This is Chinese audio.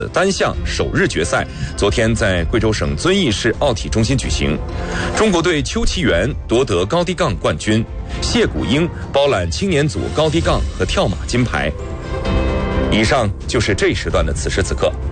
单项首日决赛昨天在贵州省遵义市奥体中心举行，中国队邱其元夺得高低杠冠军，谢谷英包揽青年组高低杠和跳马金牌。以上就是这一时段的此时此刻。